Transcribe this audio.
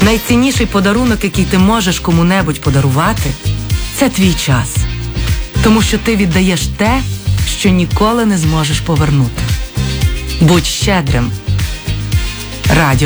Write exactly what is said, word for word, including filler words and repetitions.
Найцінніший подарунок, який ти можеш кому-небудь подарувати, це твій час. Тому що ти віддаєш те, що ніколи не зможеш повернути. Будь щедрим. Радіо